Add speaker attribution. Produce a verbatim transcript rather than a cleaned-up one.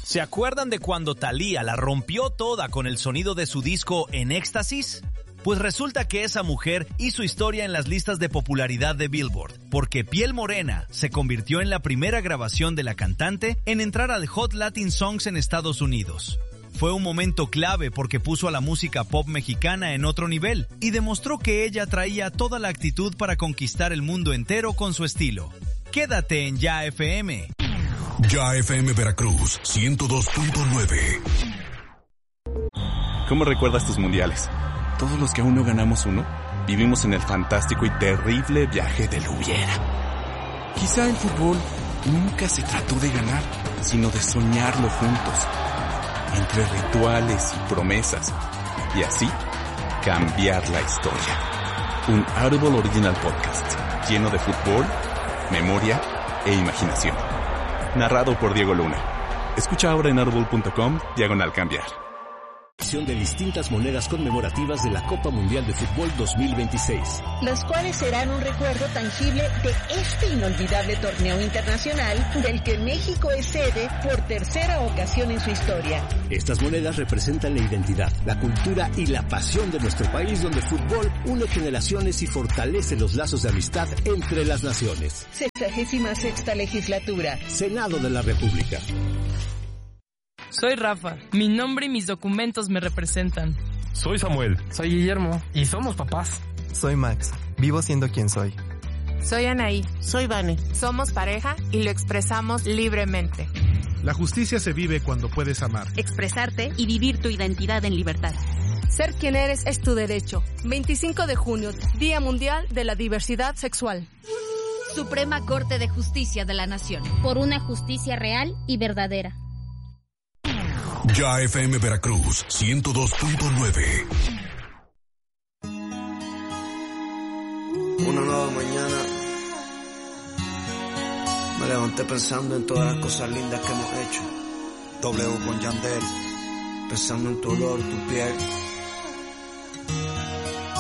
Speaker 1: ¿Se acuerdan de cuando Thalía la rompió toda con el sonido de su disco En Éxtasis? Pues resulta que esa mujer hizo historia en las listas de popularidad de Billboard, porque Piel Morena se convirtió en la primera grabación de la cantante en entrar al Hot Latin Songs en Estados Unidos. Fue un momento clave porque puso a la música pop mexicana en otro nivel y demostró que ella traía toda la actitud para conquistar el mundo entero con su estilo. Quédate en Ya F M.
Speaker 2: Ya F M Veracruz, ciento dos punto nueve.
Speaker 3: ¿Cómo recuerdas tus mundiales? Todos los que aún no ganamos uno, vivimos en el fantástico y terrible viaje del hubiera. Quizá el fútbol nunca se trató de ganar, sino de soñarlo juntos, entre rituales y promesas, y así cambiar la historia. Un Audible Original Podcast, lleno de fútbol, memoria e imaginación. Narrado por Diego Luna. Escucha ahora en audible punto com, diagonal cambiar.
Speaker 4: De distintas monedas conmemorativas de la Copa Mundial de Fútbol dos mil veintiséis.
Speaker 5: Las cuales serán un recuerdo tangible de este inolvidable torneo internacional del que México es sede por tercera ocasión en su historia.
Speaker 4: Estas monedas representan la identidad, la cultura y la pasión de nuestro país, donde el fútbol une generaciones y fortalece los lazos de amistad entre las naciones.
Speaker 5: sexagésima sexta legislatura.
Speaker 4: Senado de la República.
Speaker 6: Soy Rafa. Mi nombre y mis documentos me representan.
Speaker 7: Soy Samuel.
Speaker 8: Soy Guillermo.
Speaker 7: Y somos papás.
Speaker 9: Soy Max. Vivo siendo quien soy.
Speaker 10: Soy Anaí.
Speaker 11: Soy Vane.
Speaker 10: Somos pareja y lo expresamos libremente.
Speaker 12: La justicia se vive cuando puedes amar,
Speaker 13: expresarte y vivir tu identidad en libertad.
Speaker 14: Ser quien eres es tu derecho. veinticinco de junio, Día Mundial de la Diversidad Sexual.
Speaker 13: Suprema Corte de Justicia de la Nación.
Speaker 15: Por una justicia real y verdadera.
Speaker 2: Ya F M Veracruz, ciento dos punto nueve.
Speaker 16: Una nueva mañana. Me levanté pensando en todas las cosas lindas que hemos hecho. W con Yandel. Pensando en tu olor, tu piel.